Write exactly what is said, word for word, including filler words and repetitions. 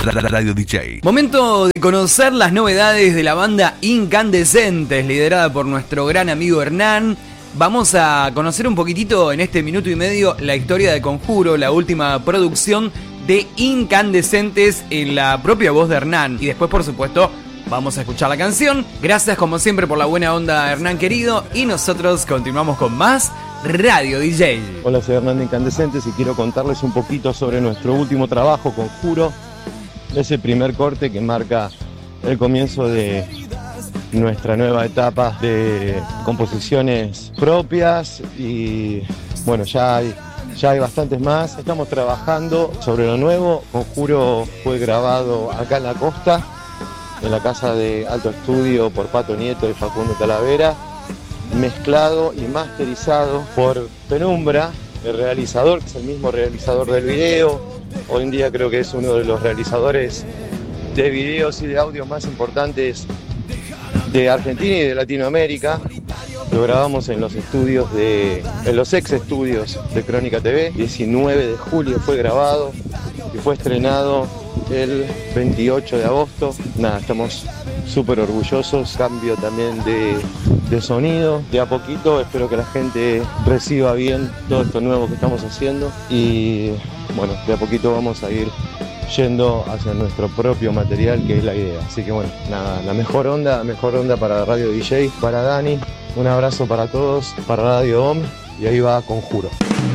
Radio D J. Momento de conocer las novedades de la banda Incandescentes, liderada por nuestro gran amigo Hernán. Vamos a conocer un poquitito en este minuto y medio la historia de Conjuro, la última producción de Incandescentes en la propia voz de Hernán. Y después, por supuesto, vamos a escuchar la canción. Gracias como siempre por la buena onda, Hernán querido. Y nosotros continuamos con más Radio D J. Hola, soy Hernán de Incandescentes y quiero contarles un poquito sobre nuestro último trabajo, Conjuro. Ese primer corte que marca el comienzo de nuestra nueva etapa de composiciones propias y bueno, ya hay, ya hay bastantes más. Estamos trabajando sobre lo nuevo. Conjuro fue grabado acá en la costa, en la casa de Alto Estudio por Pato Nieto y Facundo Talavera, mezclado y masterizado por Penumbra, el realizador, que es el mismo realizador del video. Hoy en día creo que es uno de los realizadores de videos y de audio más importantes de Argentina y de Latinoamérica. Lo grabamos en los estudios de, en los ex estudios de Crónica T V. diecinueve de julio fue grabado y fue estrenado el veintiocho de agosto. Nada, estamos súper orgullosos. Cambio también de, de sonido. De a poquito espero que la gente reciba bien todo esto nuevo que estamos haciendo. Y bueno, de a poquito vamos a ir yendo hacia nuestro propio material, que es la idea. Así que bueno, nada, la mejor onda, la mejor onda para Radio D J, para Dani. Un abrazo para todos, para Radio O M. Y ahí va Conjuro.